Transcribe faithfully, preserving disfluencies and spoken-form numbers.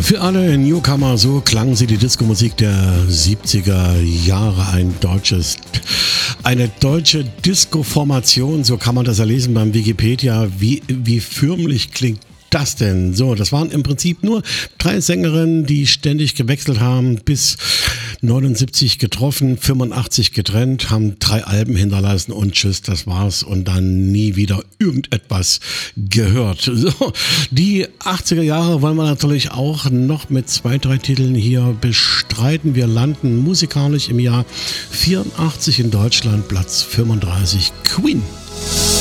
Für alle Newcomer, so klang sie, die Disco-Musik der siebziger Jahre, ein deutsches, eine deutsche Disco-Formation, so kann man das ja lesen beim Wikipedia. Wie, wie förmlich klingt das denn? So, das waren im Prinzip nur drei Sängerinnen, die ständig gewechselt haben, bis neunundsiebzig getroffen, fünfundachtzig getrennt, haben drei Alben hinterlassen und tschüss, das war's, und dann nie wieder irgendetwas gehört. So, die achtziger Jahre wollen wir natürlich auch noch mit zwei, drei Titeln hier bestreiten. Wir landen musikalisch im Jahr vierundachtzig in Deutschland, Platz fünfunddreißig, Queen.